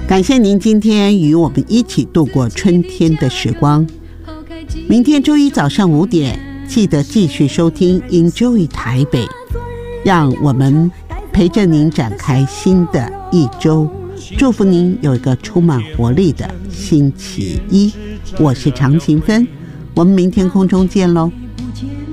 感谢您今天与我们一起度过春天的时光。明天周一早上5点，记得继续收听 Enjoy 台北，让我们陪着您展开新的一周。祝福您有一个充满活力的星期一。我是常勤芬，我们明天空中见喽。